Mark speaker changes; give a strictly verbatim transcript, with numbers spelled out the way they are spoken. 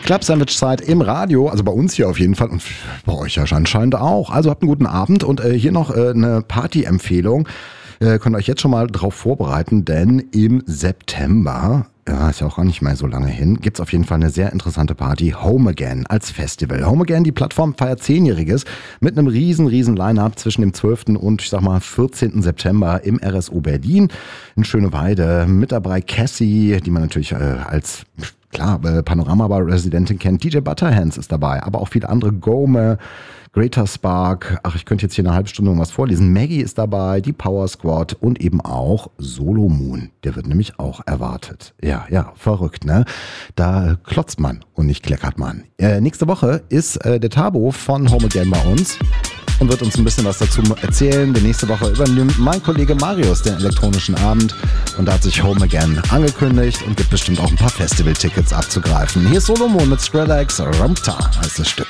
Speaker 1: Club-Sandwich-Zeit im Radio, also bei uns hier auf jeden Fall und bei euch ja anscheinend auch. Also habt einen guten Abend und äh, hier noch äh, eine Party-Empfehlung. Äh, könnt ihr euch jetzt schon mal drauf vorbereiten, denn im September, ja, ist ja auch gar nicht mehr so lange hin, gibt's auf jeden Fall eine sehr interessante Party, Home Again als Festival. Home Again, die Plattform feiert zehnjähriges mit einem riesen, riesen Line-Up zwischen dem zwölften und ich sag mal vierzehnten September im R S O Berlin in Schöneweide. Mit dabei Cassie, die man natürlich äh, als klar äh, Panorama-Bar-Residentin kennt. D J Butterhands ist dabei, aber auch viele andere. Gome, Greater Spark, ach, ich könnte jetzt hier eine halbe Stunde irgendwas vorlesen. Maggie ist dabei, die Power Squad und eben auch Solo Moon. Der wird nämlich auch erwartet. Ja, ja, verrückt, ne? Da klotzt man und nicht kleckert man. Äh, nächste Woche ist äh, der Tabo von Home Again bei uns und wird uns ein bisschen was dazu erzählen. Denn nächste Woche übernimmt mein Kollege Marius den elektronischen Abend und da hat sich Home Again angekündigt und gibt bestimmt auch ein paar Festival-Tickets abzugreifen. Hier ist Solo Moon mit Skrillex, Rumta heißt das Stück.